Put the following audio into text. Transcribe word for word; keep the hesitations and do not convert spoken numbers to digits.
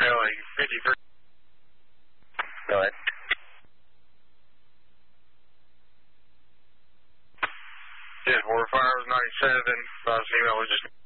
Yeah, like fifty-three. Go ahead. Yeah, four five was ninety-seven. Last email was just